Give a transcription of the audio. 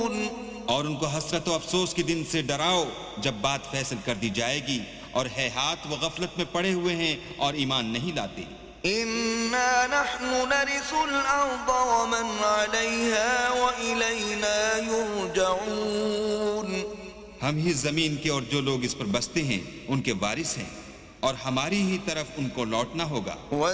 और उनको हसरत व अफसोस के दिन से डराओ जब बात फैसल कर दी जाएगी और है हाथ वो गफलत में पड़े हुए हैं और ईमान नहीं लाते। इन्ना नहनु नरिसुल अर्द व मन अलैहा व इलैना युरजऊन। हम ही जमीन के और जो लोग इस पर बसते हैं उनके वारिस हैं और हमारी ही तरफ उनको लौटना होगा।